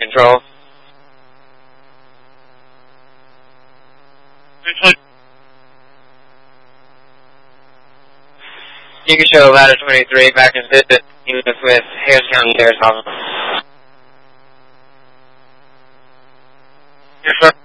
control. You can show ladder 23 back in visit units with Harris County Sheriff's Office. Yes, sir.